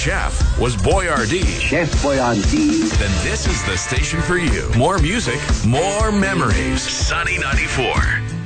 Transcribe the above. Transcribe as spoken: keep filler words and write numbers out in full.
chef was Boyardee, Chef Boyardee, then this is the station for you. More music, more memories. Sunny ninety-four.